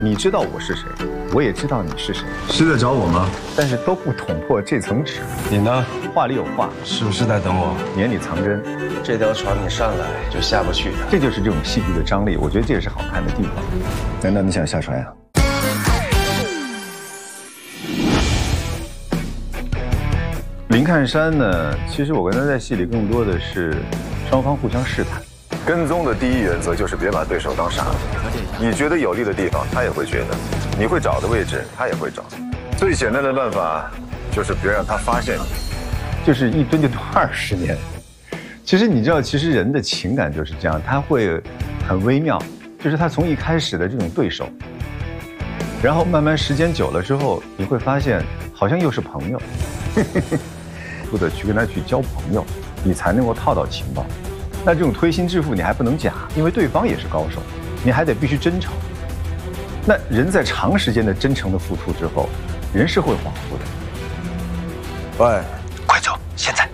你知道我是谁，我也知道你是谁， 是在找我吗？ 但是都不捅破这层纸。 你呢？ 话里有话， 是不是在等我？ 眼里藏针。 这条船你上来就下不去的。 这就是这种戏剧的张力，我觉得这也是好看的地方。难道你想下船呀？林看山呢，其实我跟他在戏里更多的是双方互相试探。跟踪的第一原则就是别把对手当傻子。你觉得有利的地方，他也会觉得；你会找的位置，他也会找。最简单的办法就是别让他发现你。就是一蹲就蹲20年。其实你知道，其实人的情感就是这样，他会很微妙，就是他从一开始的这种对手，然后慢慢时间久了之后，你会发现好像又是朋友。不得去跟他去交朋友，你才能够套到情报。那这种推心置腹你还不能假，因为对方也是高手，你还得必须真诚。那人在长时间的真诚的付出之后，人是会恍惚的。喂， 快走，现在。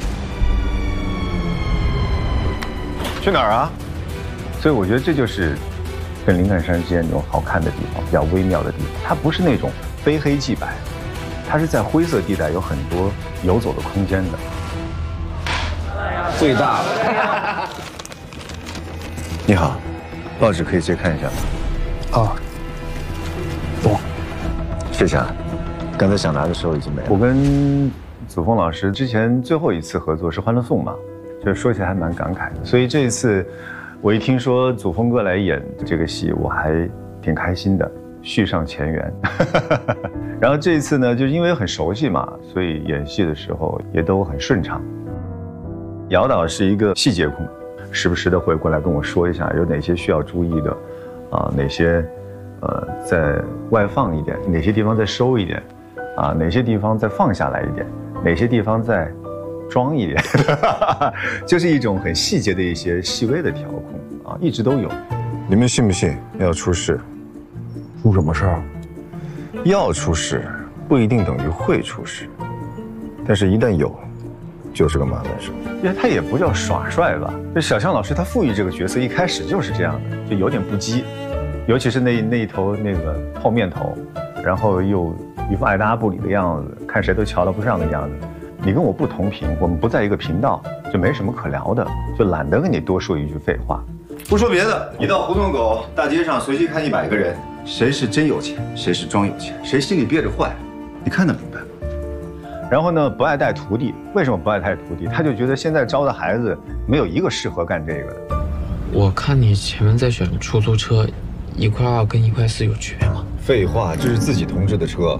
去哪儿啊？所以我觉得这就是跟林看山之间那种好看的地方，比较微妙的地方。它不是那种非黑即白，它是在灰色地带有很多游走的空间的。 最大的。 你好，报纸可以借看一下吗？ 啊，走。 谢谢啊，刚才想拿的时候已经没了。我跟祖峰老师之前最后一次合作是《欢乐颂》嘛，就说起来还蛮感慨的。所以这一次我一听说祖峰哥来演这个戏，我还挺开心的，续上前缘。然后这一次呢，就是因为很熟悉嘛，所以演戏的时候也都很顺畅。姚导是一个细节控，时不时的会过来跟我说一下有哪些需要注意的，哪些再外放一点，哪些地方再收一点，哪些地方再放下来一点，哪些地方再装一点，就是一种很细节的一些细微的调控一直都有。你们信不信要出事？ 出什么事儿？ 要出事不一定等于会出事，但是一旦有，就是个麻烦事。因为他也不叫耍帅吧，就小象老师他赋予这个角色一开始就是这样的，就有点不羁，尤其是那一头那个泡面头，然后又一副爱搭不理的样子，看谁都瞧得不上的样子。你跟我不同频，我们不在一个频道，就没什么可聊的，就懒得跟你多说一句废话。不说别的，你到胡同口大街上随机看100个人，谁是真有钱，谁是装有钱，谁心里憋着坏，你看得明白吗？然后呢，不爱带徒弟，为什么不爱带徒弟？他就觉得现在招的孩子没有一个适合干这个的。 我看你前面在选出租车，1.2跟1.4有区别吗？ 废话，这是自己同志的车。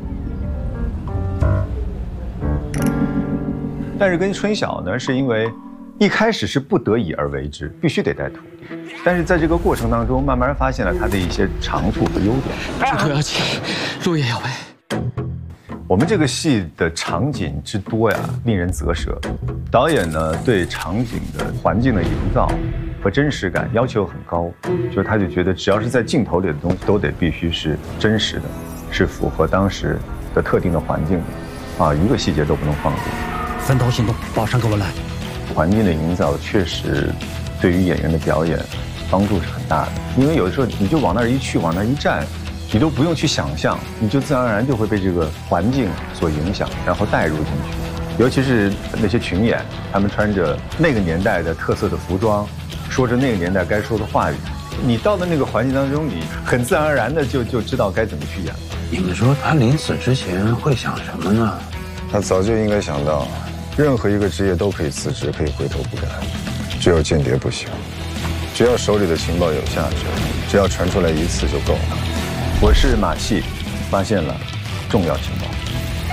但是跟春晓呢，是因为一开始是不得已而为之，必须得带徒弟。但是在这个过程当中，慢慢发现了他的一些长处和优点。 出头要紧，路也要歪。 我们这个戏的场景之多呀，令人啧舌。导演呢，对场景的环境的营造和真实感要求很高，就是他就觉得只要是在镜头里的东西，都得必须是真实的，是符合当时的特定的环境的，一个细节都不能放过。 分头行动，报上给我来。 环境的营造确实对于演员的表演帮助是很大的，因为有的时候你就往那儿一去，往那儿一站。你都不用去想象，你就自然而然就会被这个环境所影响，然后带入进去。尤其是那些群演，他们穿着那个年代的特色的服装，说着那个年代该说的话语，你到了那个环境当中，你很自然而然的就知道该怎么去演了。 你们说他临死之前会想什么呢？ 他早就应该想到，任何一个职业都可以辞职，可以回头不干，只有间谍不行。只要手里的情报有价值，只要传出来一次就够了。 我是马戏，发现了重要情报。